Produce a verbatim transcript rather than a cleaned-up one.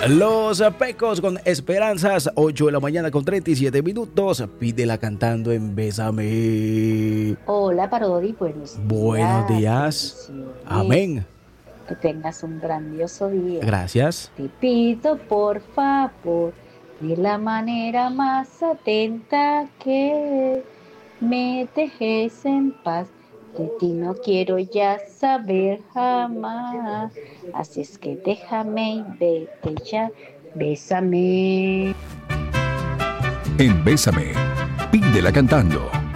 Los Pecos con Esperanzas, ocho de la mañana con treinta y siete minutos. Pídela cantando en Bésame. Hola, Parodi, buenos días. Buenos días. Amén. Que tengas un grandioso día. Gracias. Te pido, por favor, de la manera más atenta que me dejes en paz. De ti no quiero ya saber jamás. Así es que déjame y vete ya. Bésame. En Bésame, pídela cantando.